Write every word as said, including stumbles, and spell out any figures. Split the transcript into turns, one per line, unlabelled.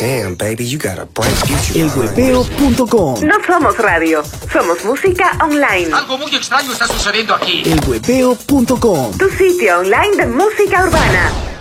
Damn, baby, you got a bright future.
el huepeo punto com.
No somos radio, somos música online.
Algo muy extraño está sucediendo aquí.
el huepeo punto com.
Tu sitio online de música urbana.